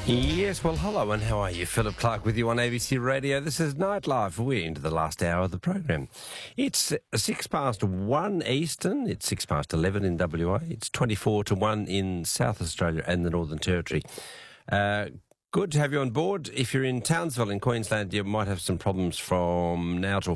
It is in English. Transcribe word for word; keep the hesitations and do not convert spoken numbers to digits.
Yes, well, hello and how are you? Philip Clark with you on A B C Radio. This is Night Live. We're into the last hour of the program. It's six past one Eastern. It's six past eleven in W A. It's twenty-four to one in South Australia and the Northern Territory. Uh, good to have you on board. If you're in Townsville in Queensland, you might have some problems from now till